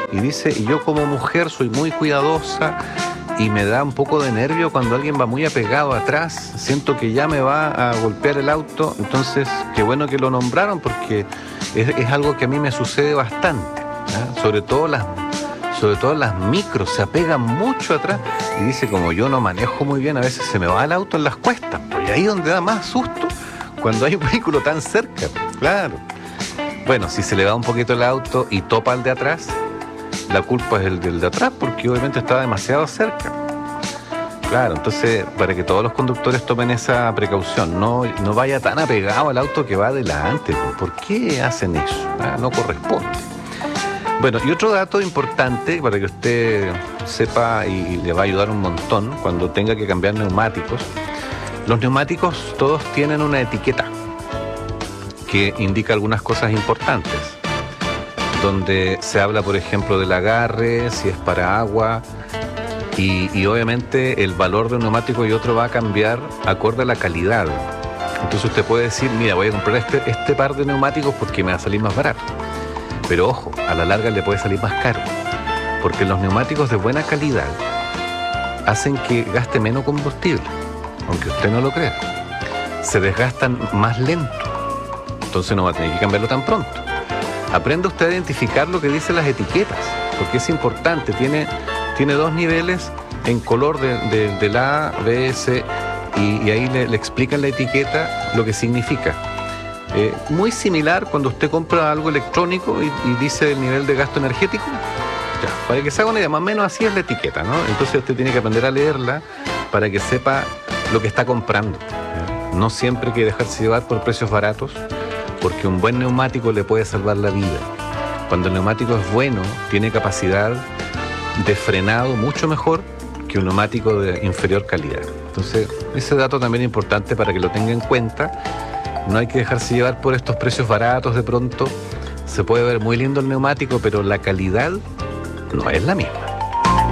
Y dice, y yo como mujer soy muy cuidadosa y me da un poco de nervio cuando alguien va muy apegado atrás, siento que ya me va a golpear el auto, entonces qué bueno que lo nombraron porque es algo que a mí me sucede bastante, ¿eh? Sobre todo las micros, se apegan mucho atrás y dice, como yo no manejo muy bien, a veces se me va el auto en las cuestas, pues ahí es donde da más susto, cuando hay un vehículo tan cerca, claro. Bueno, si se le va un poquito el auto y topa al de atrás, la culpa es el del de atrás porque obviamente está demasiado cerca. Claro, entonces para que todos los conductores tomen esa precaución, no vaya tan apegado al auto que va adelante. ¿Por qué hacen eso? No corresponde. Bueno, y otro dato importante para que usted sepa y le va a ayudar un montón cuando tenga que cambiar neumáticos. Los neumáticos todos tienen una etiqueta que indica algunas cosas importantes, donde se habla, por ejemplo, del agarre, si es para agua, y obviamente el valor de un neumático y otro va a cambiar acorde a la calidad. Entonces usted puede decir, mira, voy a comprar este par de neumáticos porque me va a salir más barato. Pero ojo, a la larga le puede salir más caro, porque los neumáticos de buena calidad hacen que gaste menos combustible, aunque usted no lo crea. Se desgastan más lento, entonces no va a tener que cambiarlo tan pronto. Aprenda usted a identificar lo que dicen las etiquetas, porque es importante. Tiene dos niveles en color del A, B, C, y ahí le explican la etiqueta lo que significa. Muy similar cuando usted compra algo electrónico y dice el nivel de gasto energético. Ya, para que se haga una idea, más o menos así es la etiqueta, ¿no? Entonces usted tiene que aprender a leerla para que sepa lo que está comprando, ¿ya? No siempre hay que dejarse llevar por precios baratos, porque un buen neumático le puede salvar la vida. Cuando el neumático es bueno, tiene capacidad de frenado mucho mejor que un neumático de inferior calidad. Entonces, ese dato también es importante para que lo tenga en cuenta. No hay que dejarse llevar por estos precios baratos de pronto. Se puede ver muy lindo el neumático, pero la calidad no es la misma.